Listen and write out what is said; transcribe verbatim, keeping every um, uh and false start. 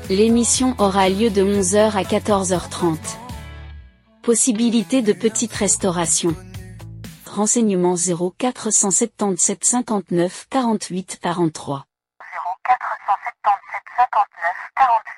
L'émission aura lieu de onze heures à quatorze heures trente. Possibilité de petite restauration. Renseignements zéro quatre cent soixante-dix-sept cinquante-neuf quarante-huit quarante-trois. zéro quatre cent soixante-dix-sept cinquante-neuf quarante-huit